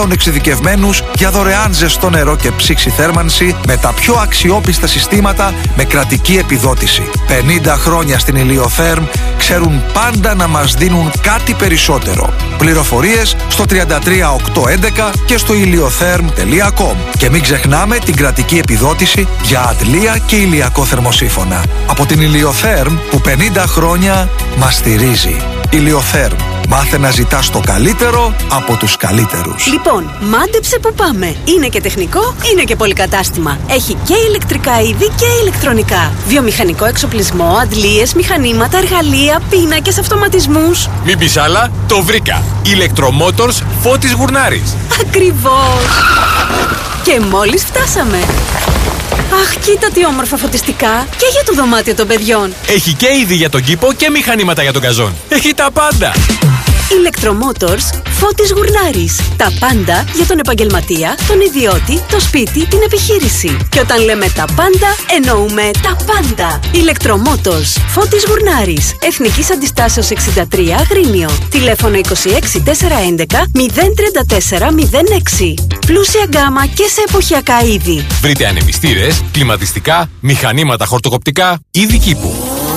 πλέον εξειδικευμένους για δωρεάν ζεστό νερό και ψήξη θέρμανση με τα πιο αξιόπιστα συστήματα με κρατική επιδότηση. 50 χρόνια στην Ηλιοθέρμ ξέρουν πάντα να μας δίνουν κάτι περισσότερο. Πληροφορίες στο 33811 και στο iliotherm.com. Και μην ξεχνάμε την κρατική επιδότηση για αντλία και ηλιακό θερμοσύφωνα. Από την Ηλιοθέρμ που 50 χρόνια μας στηρίζει. Ηλιοθέρμ. Μάθε να ζητάς το καλύτερο από τους καλύτερους. Λοιπόν, μάντεψε που πάμε. Είναι και τεχνικό, είναι και πολυκατάστημα. Έχει και ηλεκτρικά είδη και ηλεκτρονικά. Βιομηχανικό εξοπλισμό, αντλίες, μηχανήματα, εργαλεία, πίνακες, αυτοματισμούς. Μην πεις άλλα, το βρήκα. Ηλεκτρομότορς Φώτης Γουρνάρης. Ακριβώς. Και μόλις φτάσαμε. Αχ, κοίτα τι όμορφα φωτιστικά. Και για το δωμάτιο των παιδιών. Έχει και είδη για τον κήπο και μηχανήματα για τον καζόν. Έχει τα πάντα. Ηλεκτρομότορς Φώτης Γουρνάρης. Τα πάντα για τον επαγγελματία, τον ιδιώτη, το σπίτι, την επιχείρηση. Και όταν λέμε τα πάντα, εννοούμε τα πάντα. Ηλεκτρομότορς Φώτης Γουρνάρης. Εθνικής Αντιστάσεως 63 Αγρίνιο. Τηλέφωνο 26 411 034 06. Πλούσια γκάμα και σε εποχιακά είδη. Βρείτε ανεμιστήρες, κλιματιστικά, μηχανήματα χορτοκοπτικά, είδη κήπου.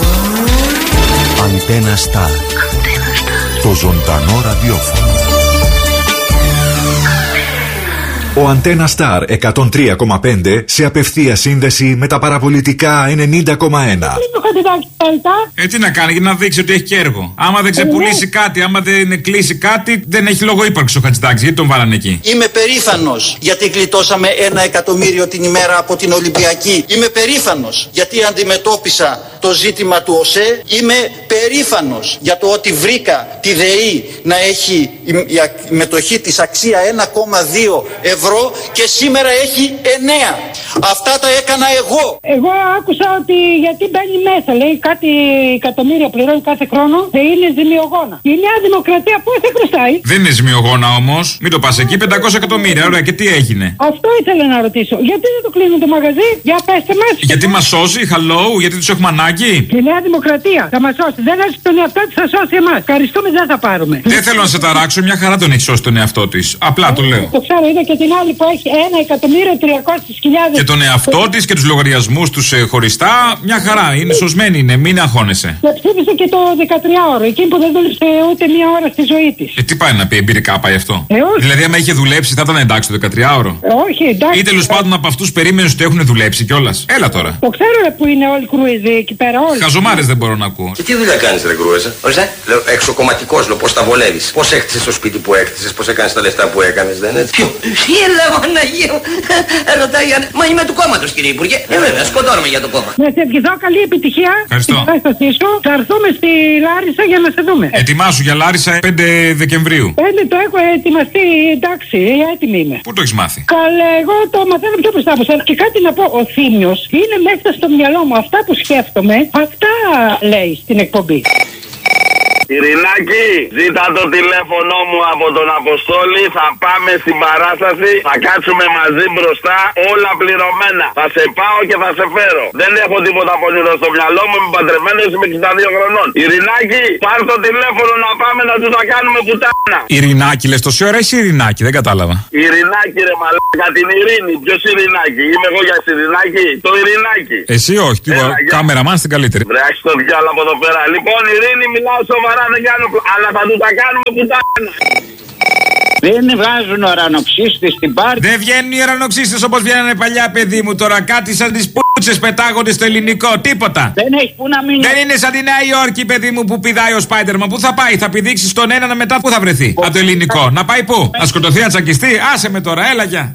Αντένα Σταρ. Το ζωντανό ραδιόφωνο. Ο Αντένα Σταρ 103,5 σε απευθεία σύνδεση με τα παραπολιτικά 90,1. Τι να κάνει, για να δείξει ότι έχει και έργο. Άμα δεν ξεπουλήσει κάτι, άμα δεν κλείσει κάτι, δεν έχει λόγο ύπαρξη ο Χατζητάκης. Γιατί τον βάλανε εκεί. Είμαι περήφανος γιατί γλιτώσαμε 1 εκατομμύριο την ημέρα από την Ολυμπιακή. Είμαι περήφανος γιατί αντιμετώπισα το ζήτημα του ΟΣΕ. Είμαι περήφανος για το ότι βρήκα τη ΔΕΗ να έχει η μετοχή της αξία 1,2 ευρώ και σήμερα έχει 9. Αυτά τα έκανα εγώ. Εγώ άκουσα ότι γιατί μπαίνει μέσα, λέει κάτι εκατομμύρια πληρώνει κάθε χρόνο, δεν είναι ζημιογόνα. Η Νέα Δημοκρατία πώς θα χρωστάει? Δεν είναι ζημιογόνα όμως. Μην το πας εκεί, 500 εκατομμύρια. Ωραία, και τι έγινε? Αυτό ήθελα να ρωτήσω. Γιατί δεν το κλείνουν το μαγαζί? Για πέστε μας. Γιατί μας σώζει, hello, γιατί τους έχουμε ανάγκη. Η Νέα Δημοκρατία θα μας σώσει. Δεν έχει τον εαυτό της, θα σώσει εμάς. Ευχαριστούμε, δεν θα πάρουμε. Δεν θέλω να σε ταράξω, μια χαρά τον έχει σώσει τον εαυτό της. Απλά το λέω. Το ξέρω, είδα και την άλλη που έχει 1.300.000. Και τον εαυτό της και τους λογαριασμούς τους χωριστά, μια χαρά. Είναι σωσμένη, είναι, μην αγχώνεσαι. Και ψήφισε και το 13ωρο, εκείνη που δεν δούλεψε ούτε μία ώρα στη ζωή της. Τι πάει να πει, εμπειρικά πάει αυτό? Όχι. Δηλαδή, άμα είχε δουλέψει, θα ήταν εντάξει το 13ωρο. Όχι, εντάξει. Ή τέλος πάντων από αυτούς περίμενες ότι έχουν δουλέψει κιόλας. Έλα τώρα. Το ξέρω που είναι όλοι κρούεζοι εκεί πέρα, όλοι. Χαζομάρες δεν μπορώ να ακούω. Και τι δουλειά κάνεις, ρε Κρούεζα? Ορίστε. Λέω, εξοκομματικός, λέω, πώς τα βολεύεις. Πώς έκτισες το σπίτι που έκτισες, πώς έκανες τα λεφτά που έκανες, δεν είναι? Ποιο? Έλα, Παναγία μου. Ρωτάει, μα είμαι του κόμματος, κύριε Υπουργέ. Βέβαια, σκοτώνομαι για το κόμμα. Να σε ευχηθώ καλή επιτυχία. Ευχαριστώ. Στην κατάστασή σου. Θα έρθουμε στη Λάρισα για να σε δούμε. Ετοιμάσου για Λάρισα 5 Δεκεμβρίου. 5 το έχω ετοιμαστεί, εντάξει, έτοιμη είμαι. Πού το έχεις μάθει? Καλέ, εγώ το μαθαίνω πιο μπροστά από σένα. Και κάτι να πω, ο Θήμιος είναι μέσα στο μυαλό μου. Αυτά που σκέφτομαι, αυτά λέει στην εκπομπή. Ειρηνάκη, ζήτα το τηλέφωνο μου από τον Αποστόλη. Θα πάμε στην παράσταση. Θα κάτσουμε μαζί μπροστά. Όλα πληρωμένα. Θα σε πάω και θα σε φέρω. Δεν έχω τίποτα πονηρό στο μυαλό μου. Είμαι παντρεμένος, είμαι 62 χρονών. Ειρηνάκη, πάρ' το τηλέφωνο να πάμε να του τα κάνουμε πουτάνα. Ειρηνάκη, λες τόση ώρα, εσύ Ειρηνάκη, δεν κατάλαβα. Ειρηνάκη, ρε μαλάκα, την Ειρήνη. Ποιος Ειρηνάκη? Είμαι εγώ για Ειρηνάκη. Το Ειρηνάκη. Εσύ όχι, κάμερα μάν στην καλύτερη. Βρέχει το διάλογο από εδώ πέρα. Λοιπόν, Ειρήνη, μιλάω σοβαρά, δεν κάνω. Αλλά θα του τα κάνουμε πουτάνα. Δεν βγάζουν ουρανοξύστες στην πάρτι. Δεν βγαίνουν οι ουρανοξύστες όπως βγαίνανε παλιά, παιδί μου. Τώρα κάτι σαν τις πούτσες πετάγονται στο ελληνικό. Τίποτα. Δεν έχει που να μείνει. Δεν είναι σαν τη Νέα Υόρκη, παιδί μου, που πηδάει ο Σπάιντερμαν. Πού θα πάει? Θα πηδήξει στον έναν, μετά πού θα βρεθεί? Από το ελληνικό. Να πάει πού? Να σκοτωθεί, να τσακιστεί? Άσε με τώρα, έλα γεια.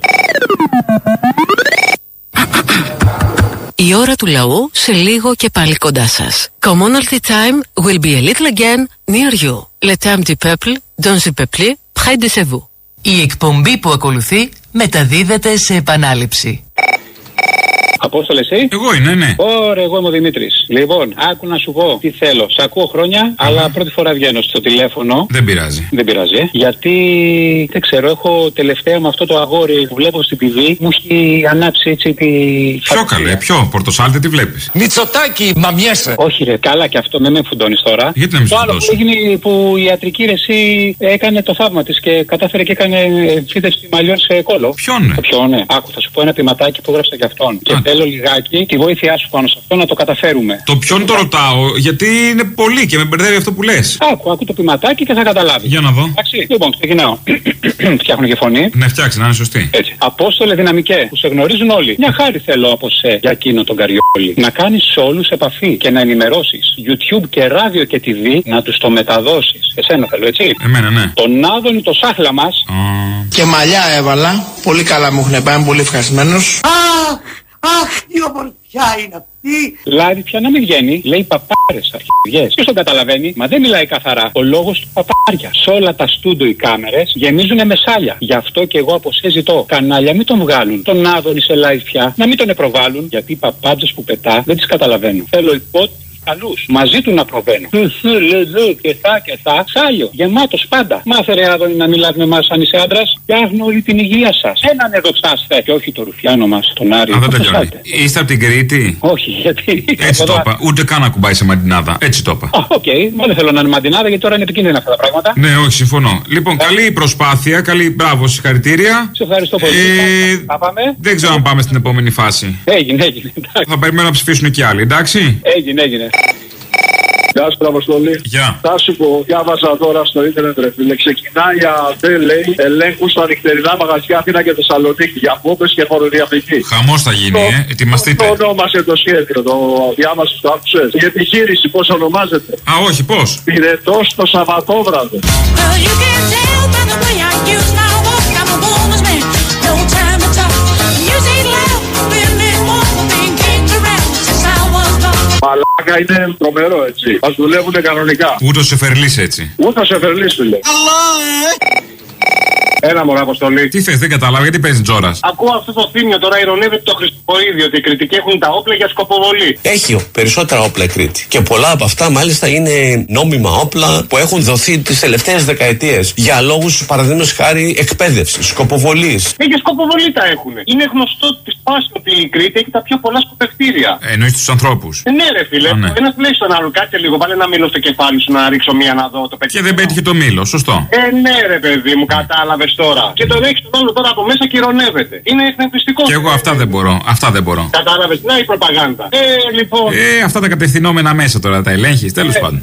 Η ώρα του λαού σε λίγο και πάλι κοντά σας. Commonalty time will be a little again near you. Le temps du peuple, dans le peuple, près de vous. Η εκπομπή που ακολουθεί μεταδίδεται σε επανάληψη. Απόστολε, εσύ. Εγώ είναι, ναι. Ωραία, εγώ είμαι ο Δημήτρης. Λοιπόν, άκου να σου πω τι θέλω. Σ' ακούω χρόνια, αλλά πρώτη φορά βγαίνω στο τηλέφωνο. Δεν πειράζει. Δεν πειράζει, Γιατί δεν ξέρω, έχω τελευταία με αυτό το αγόρι που βλέπω στην TV, μου έχει ανάψει έτσι τη. Ποιο καλέ, ποιο, Πορτοσάλτε, τι βλέπεις? Μητσοτάκη, μαμιέσαι. Όχι, ρε, καλά και αυτό, με φουντώνεις τώρα. Γιατί να μην το άλλο που έγινε που η ιατρική ρεσί έκανε το θαύμα της και κατάφερε και έκανε φύτευση μαλλιών σε κόλο. Ποιον, ναι. Άκου, θα σου πω ένα ποιηματάκι που έγραψα για αυτόν. Και θέλω λιγάκι τη βοήθειά σου πάνω σε αυτό να το καταφέρουμε. Το ποιον το ρωτάω, γιατί είναι πολύ και με μπερδεύει αυτό που λες. Άκου το ποιηματάκι και θα καταλάβει. Για να δω. Εντάξει, λοιπόν, ξεκινάω. Φτιάχνω και φωνή. Ναι, φτιάξει, να είναι σωστή. Έτσι. Απόστολε δυναμικέ, που σε γνωρίζουν όλοι. Μια χάρη θέλω από σε για εκείνο τον καριόλι. Να κάνεις σε όλους επαφή και να ενημερώσεις. YouTube και ράδιο και TV να τους το μεταδώσεις. Εσένα θέλω, έτσι. Εμένα, ναι. Τον Άδωνη το σάχλα μας. Και μαλλιά έβαλα. Πολύ καλά μου έχουν πάει, είμαι πολύ ευχαριστημένος. Αχ, τι ομορφιά είναι αυτή! Δηλαδή πια να μην βγαίνει, λέει παπάρες αρχιδιές. Ποιος τον καταλαβαίνει, μα δεν μιλάει καθαρά. Ο λόγος του παπάρια. Σε όλα τα στούντο οι κάμερες γεμίζουνε με σάλια. Γι' αυτό και εγώ από σε ζητώ. Κανάλια μην τον βγάλουν. Τον Άδωνη σε live πια. Να μην τον προβάλλουν. Γιατί οι παπάντζες που πετά δεν τις καταλαβαίνουν. Θέλω υπότιτλοι καλούς. Μαζί του να προβαίνω. Και θα. Σάλιο. Γεμάτος πάντα. Μάθε ρε Άδωνη να μιλάς με εμάς αν είσαι άντρας. Φτιάχνω όλη την υγεία σας. Έναν εδώ ψάστε. Και όχι το ρουφιάνο μας, τον Άρη. Δεν τελειώνει. Είστε από την Κρήτη? Όχι, γιατί. Έτσι το είπα. Ούτε καν ακουμπάει σε μαντινάδα. Έτσι το είπα. Οκ. Μα δεν θέλω να είναι μαντινάδα γιατί τώρα είναι επικίνδυνα αυτά τα πράγματα. Ναι, όχι, συμφωνώ. Λοιπόν, καλή προσπάθεια. Καλή μπράβο, συγχαρητήρια. Σε ευχαριστώ πολύ. Πάμε. Δεν ξέρω αν πάμε στην επόμενη φάση. Έγινε. Θα περιμένω να ψηφίσουν και άλλοι, εντάξει. Έγινε. Γεια σου, Αποστολή. Γεια. Θα σου πω, διάβαζα τώρα στο ίντερνετ, ρε φίλε. Ξεκινάει λέει ελέγχου στα νυχτερινά μαγαζιά Αθήνα και Θεσσαλονίκη για πόπες και χωροδιαφυγή. Χαμός θα γίνει, ετοιμαστείτε. Το ονόμασε το σχέδιο, το διάβασε, το άκουσες. Η επιχείρηση πώς ονομάζεται? Α, όχι, πώς? Πυρετός το Σαββατόβραδο. Μαλάκα είναι τρομερό, έτσι. Ας δουλεύουνε κανονικά. Ούτως σε φερλείς έτσι. Ούτως σε φερλείς, φίλε. Έλα μωρά, Αποστολή. Τι θες, δεν κατάλαβα, γιατί παίζει τζόρας. Ακούω αυτό το θύμιο τώρα, ηρωνεύεται το Χριστοφορίδη ότι οι Κρητικοί έχουν τα όπλα για σκοποβολή. Έχει περισσότερα όπλα η Κρήτη. Και πολλά από αυτά μάλιστα είναι νόμιμα όπλα που έχουν δοθεί τις τελευταίες δεκαετίες. Για λόγους, παραδείγματος χάρη, εκπαίδευσης, σκοποβολής. Και σκοποβολή τα έχουν. Είναι γνωστό τη πάση ότι η Κρήτη έχει τα πιο πολλά σκοπευτήρια. Εννοείς τους ανθρώπους. Ναι, ρε φίλε. Ένα λέει στον άλλο, κάτσε λίγο, βάλε ένα μήλο στο κεφάλι σου να ρίξω μία να δω το παιδί. Και δεν πέτυχε το μήλο, σωστό. Ναι, ρε παιδί μου, κατάλαβε τώρα. Και τον έχει τον άλλο τώρα από μέσα και ηρωνεύεται. Είναι εκνευριστικό. Και εγώ αυτά δεν μπορώ. Κατάλαβε, να η προπαγάνδα. Λοιπόν. Αυτά τα κατευθυνόμενα μέσα τώρα τα ελέγχει, τέλος πάντων.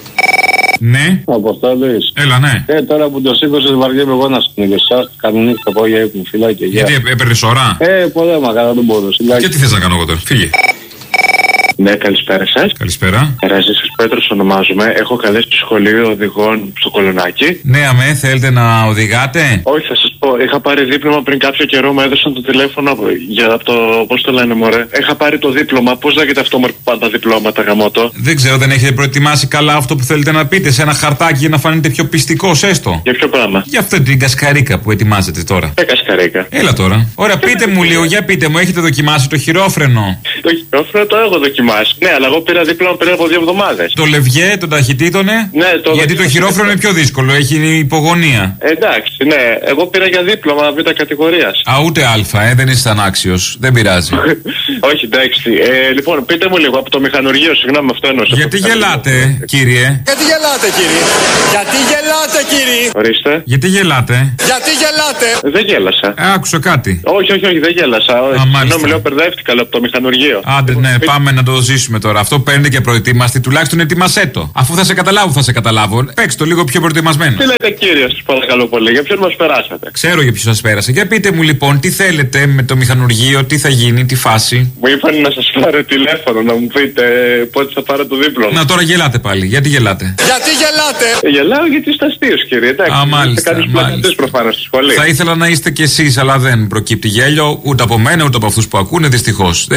Ναι. Αποστολής. Έλα, ναι. Τώρα που το σήκωσες βαριέμαι εγώ να συνεχίσω. Κανονίκα το πω για ύπνο, φυλάκια. Γιατί έπαιρνες ώρα? Πολλά μακάρα δεν μπορούσα. Και τι θες να κάνω εγώ τώρα, φύγε. Ναι, καλησπέρα σας. Καλησπέρα. Ραζίσης Πέτρος ονομάζομαι. Έχω καλέσει το σχολείο οδηγών στο Κολονάκι. Ναι, αμέ, θέλετε να οδηγάτε? Όχι, θα σας πω. Είχα πάρει δίπλωμα πριν κάποιο καιρό. Μου έδωσαν το τηλέφωνο για το. Πώς το λένε, μωρέ. Είχα πάρει το δίπλωμα. Πώς λέγεται αυτό με πάντα διπλώματα, γαμώτο? Δεν ξέρω, δεν έχετε προετοιμάσει καλά αυτό που θέλετε να πείτε σε ένα χαρτάκι για να φανείτε πιο πιστικός, έστω. Για ποιο πράγμα? Για αυτή την κασκαρίκα που ετοιμάζετε τώρα. Κασκαρίκα. Έλα τώρα. Ωραία, πείτε μου λίγο, για πείτε μου, έχετε δοκιμάσει το χειρόφρενο? Το χειρόφρενο το έχω δοκιμάσει. Ναι, αλλά εγώ πήρα δίπλωμα πριν από 2 εβδομάδες. Το λευγέ των ταχυτήτωνε? Ναι, γιατί το χειρόφρενο είναι πιο δύσκολο, έχει υπογωνία. Εντάξει, ναι. Εγώ πήρα για δίπλωμα β' κατηγορίας. Α, ούτε α, δεν είσαι ανάξιος. Δεν πειράζει. Όχι, εντάξει. Λοιπόν, πείτε μου λίγο από το μηχανουργείο, συγγνώμη, αυτό εννοώ. Γιατί γελάτε, κύριε? Γιατί γελάτε, κύριε? Γιατί γελάτε, κύριε? Ορίστε. Γιατί γελάτε? Γιατί γελάτε? Δεν γέλασα. Άκουσα κάτι. Όχι, δεν γέλασα. Συγγνώμη, λέω, μπερδεύτηκα από το μηχανουργείο. Άντε, ναι, πάμε να το ζήσουμε τώρα. Αυτό παίρνετε και προετοίμαστη, τουλάχιστον ετοιμασέ το. Αφού θα σε καταλάβω, θα σε καταλάβω. Παίξ' το λίγο πιο προετοιμασμένο. Τι λέτε, κύριε, σας παρακαλώ πολύ, για ποιον μας περάσατε? Ξέρω για ποιον σας πέρασε. Για πείτε μου λοιπόν, τι θέλετε με το μηχανουργείο, τι θα γίνει, τι φάση. Μου είπαν να σας πάρω τηλέφωνο, να μου πείτε πότε θα πάρω το δίπλωμα. Να τώρα γελάτε πάλι. Γιατί γελάτε? Γιατί γελάτε? Γελάω γιατί είστε αστείος, κύριε. Εντάξει, μάλιστα. Προφανώς στη σχολή. Θα ήθελα να είστε κι εσείς, αλλά δεν προκύπτει γέλιο ούτε από μένα ούτε από αυτούς που ακούνε, δυστυχώς. Δεν πειράζει.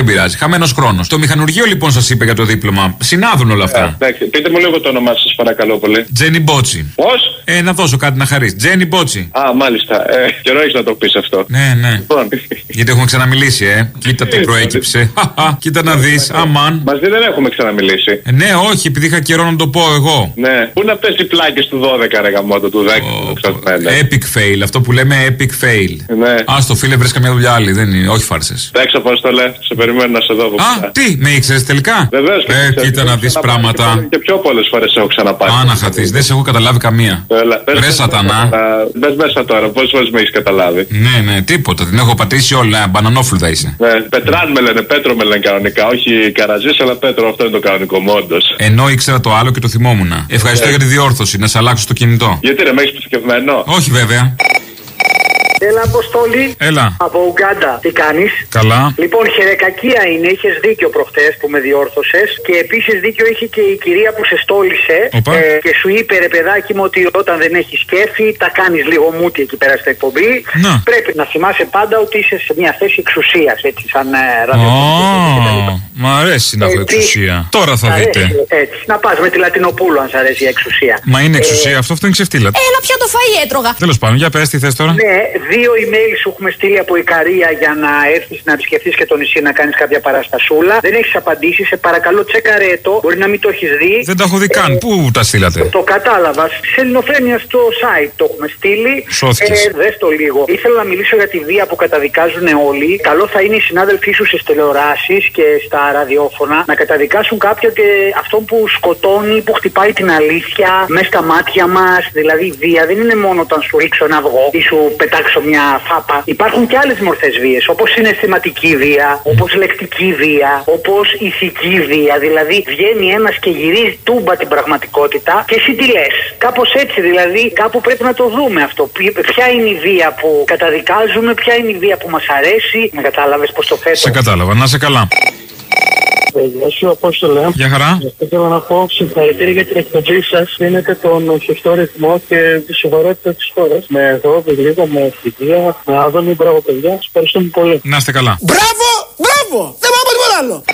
Χαμένος χρόνος. Το μηχανουργείο λοιπόν σας είπε για το δίπλωμα. Συνάδουν όλα αυτά. Εντάξει, πείτε μου λίγο το όνομά σας, παρακαλώ πολύ. Τζένι Μπότσι. Πώς? Να δώσω κάτι να χαρείς. Τζένι Μπότσι. Α, μάλιστα. Καιρό έχεις να το πεις αυτό. Ναι, ναι. Λοιπόν. Γιατί έχουμε ξαναμιλήσει, Κοίτα τι προέκυψε. Κοίτα να δεις. Αμάν. Μαζί δεν έχουμε ξαναμιλήσει. Ναι, όχι, επειδή είχα καιρό να το πω εγώ. Ναι. Πού είναι αυτές οι πλάκες του 12 ρε γαμότο, του 10. Epic fail. Αυτό που λέμε epic fail. Ναι. Άστο φίλε, βρες καμιά δουλειά άλλη. Δεν είναι, όχι φάρσες. Εντάξει, Απόστολε, σε περιμένω να σε δω. Τι, με ήξερες τελικά? Βεβαίως. Κοίτα να δεις πράγματα. Και πιο πολλές φορές έχω ξαναπάει. Να χαθείς, δεν σε έχω καταλάβει καμία. Ρε σατανά. Μπες μέσα τώρα, πόσες φορές με έχεις καταλάβει? Ναι, τίποτα, την έχω πατήσει όλα. Μπανανόφλουδα είσαι. Ναι, Πετράν με λένε, Πέτρο με λένε κανονικά. Όχι Καραζής, αλλά Πέτρο, αυτό είναι το κανονικό μου, όντως. Ενώ ήξερα το άλλο και το θυμόμουν. Ευχαριστώ για τη διόρθωση, να σε αλλάξω το κινητό. Γιατί ρε, με έχεις πυθικευμένο? Όχι βέβαια. Έλα, Αποστόλη. Έλα. Από Ουγκάντα. Τι κάνεις? Καλά. Λοιπόν, χερεκακία είναι. Είχες δίκιο προχτές που με διόρθωσες. Και επίσης δίκιο είχε και η κυρία που σε στόλισε. Και σου είπε, ρε παιδάκι μου, ότι όταν δεν έχεις κέφι, τα κάνεις λίγο μούτι εκεί πέρα στην εκπομπή. Να. Πρέπει να θυμάσαι πάντα ότι είσαι σε μια θέση εξουσίας. Έτσι, σαν ραδιοφωνικό. Μ' αρέσει να έχω εξουσία. Τώρα θα δείτε. Έτσι. Να πας με τη Λατινοπούλου, αν σ' αρέσει η εξουσία. Μα είναι εξουσία αυτό είναι ξεφτύλα. Έλα, πια το φαΐ έτρωγα. Τέλος πάντων, για πες τι θες τώρα. Ναι, 2 email σου έχουμε στείλει από Ικαρία για να έρθεις να επισκεφθείς και το νησί να κάνεις κάποια παραστασούλα. Δεν έχεις απαντήσει, σε παρακαλώ τσέκαρε το. Μπορεί να μην το έχεις δει. Δεν τα έχω δει καν. Πού τα στείλατε? Το κατάλαβα. Σε Ελληνοφρένεια στο site το έχουμε στείλει. Σώθηκες. Δες το λίγο. Ήθελα να μιλήσω για τη βία που καταδικάζουν όλοι. Καλό θα είναι οι συνάδελφοί σου στις τηλεοράσεις και στα ραδιόφωνα να καταδικάσουν κάποιον και αυτόν που σκοτώνει, που χτυπάει την αλήθεια μέσα στα μάτια μας. Δηλαδή η βία δεν είναι μόνο όταν σου ρίξω ένα αυγό ή σου πετάξω μια φάπα. Υπάρχουν και άλλες μορφές βίας, όπως συναισθηματική βία, όπως λεκτική βία, όπως ηθική βία. Δηλαδή βγαίνει ένας και γυρίζει τούμπα την πραγματικότητα και εσύ τι λες? Κάπως έτσι δηλαδή, κάπου πρέπει να το δούμε αυτό. Ποια είναι η βία που καταδικάζουμε, ποια είναι η βία που μας αρέσει. Να κατάλαβες πως το θέτω? Σε κατάλαβα, να σε καλά. Γεια σου, Απόστολε. Γεια χαρά. Θέλω να πω συγχαρητήρια για την εκπομπή σας. Δίνετε τον σωστό ρυθμό και τη σοβαρότητα της χώρας. Με εδώ, λίγο, με ευτυχία, με άδωνη, μπράβο παιδιά. Σας ευχαριστούμε πολύ. Να είστε καλά. Μπράβο, μπράβο! Δεν πάω τίποτα άλλο.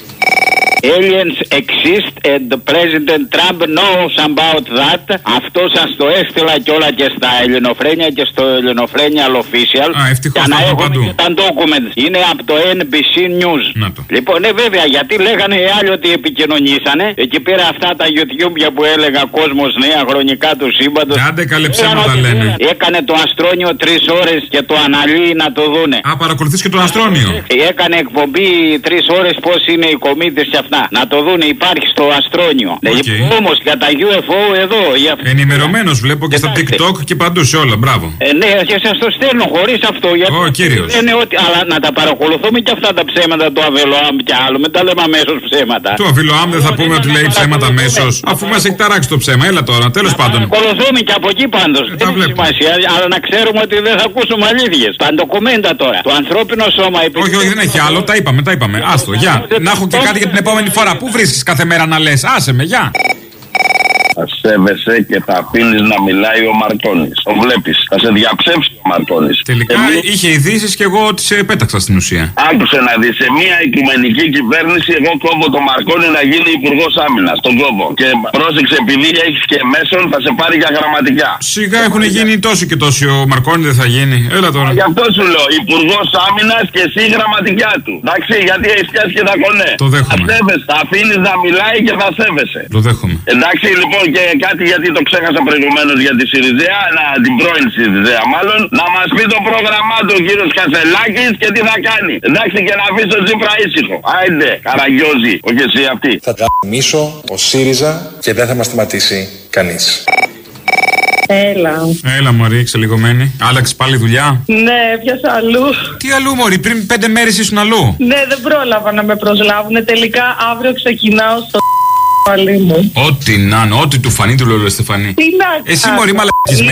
Aliens exist and the President Trump knows about that. Αυτό σας το έστειλα κιόλα και στα Ελληνοφρένια και στο Ελληνοφρένια Official. Για να έχουμε και τα documents. Είναι από το NBC News. Λοιπόν, βέβαια, γιατί λέγανε οι άλλοι ότι επικοινωνήσανε. Εκεί πέρα αυτά τα YouTube που έλεγα κόσμος νέα χρονικά του σύμπαντος. Άντε καλέ ψέματα λένε. Έκανε το Αστρόνιο 3 ώρες και το αναλύει να το δούνε. Παρακολουθείς και το Αστρόνιο. Έκανε εκπομπή 3 ώρες πώς είναι οι κομίτες και αυτά. Να το δούνε, υπάρχει στο Αστρόνιο. Όμως για τα UFO εδώ. Ενημερωμένος βλέπω και στα TikTok και παντού σε όλα. Μπράβο. Ναι, και σας το στέλνω χωρίς αυτό. Κύριος. Αλλά να τα παρακολουθούμε και αυτά τα ψέματα του Αβελοάμ και άλλο. Μην τα λέμε αμέσως ψέματα. Το Αβελοάμ δεν θα πούμε ότι λέει ψέματα αμέσως. Αφού μας έχει ταράξει το ψέμα. Έλα τώρα, τέλος πάντων. Παρακολουθούμε και από εκεί πάντως. Δεν έχει σημασία, αλλά να ξέρουμε ότι δεν θα ακούσουμε αλήθειες. Τα ντοκουμέντα τώρα. Το ανθρώπινο σώμα. Όχι, δεν έχει άλλο. Τα είπαμε. Άστο, γεια. Να έχω και κάτι για την επόμενη φορά. Πού βρίσκεις κάθε μέρα να λες? Άσε με, γεια. Θα σέβεσαι και θα αφήνεις να μιλάει ο Μαρτώνης. Το βλέπεις. Θα σε διαψεύσει ο Μαρτώνης. Τελικά είχε ειδήσεις και εγώ τις πέταξα στην ουσία. Άκουσε να δεις, σε μια οικουμενική κυβέρνηση, εγώ κόβω το Μαρκόνη να γίνει υπουργός άμυνας. Τον κόβω. Και πρόσεξε, επειδή έχεις και μέσον, θα σε πάρει για γραμματικά. Σιγά έχουν γίνει τόσο και τόσο. Ο Μαρκόνη δεν θα γίνει. Έλα τώρα. Γι' αυτό σου λέω, υπουργός άμυνας και εσύ γραμματικά του. Εντάξει, γιατί έχεις πιάσει και τα κονέ. Το δέχομαι. Θα αφήνεις να μιλάει και θα σέβεσαι. Το δέχομαι. Εντάξει, λοιπόν, και κάτι γιατί το ξέχασα προηγουμένως για τη ΣΥΡΙΖΑ, την πρώην ΣΥΡΙΖΑ μάλλον, να μας πει το πρόγραμμά του ο κύριος Κασελάκης και τι θα κάνει. Εντάξει, και να αφήσει τον Τσίπρα ήσυχο. Άιντε, Καραγιώζη, όχι εσύ αυτή. Θα γαμίσω ο ΣΥΡΙΖΑ και δεν θα μας σταματήσει κανείς. Έλα μωρή, ξελιγωμένη. Άλλαξες πάλι δουλειά? Ναι, πιάσα αλλού. Τι αλλού μωρή, πριν 5 μέρες ήσουν αλλού. Ναι, δεν πρόλαβα να με προσλάβουνε. Τελικά αύριο ξεκινάω στο πάλι μου. Ό,τι να είναι, ό,τι του φανεί του Λολοστεφανή. Τι να κάνω. Εσύ μωρή μαλακισμένη.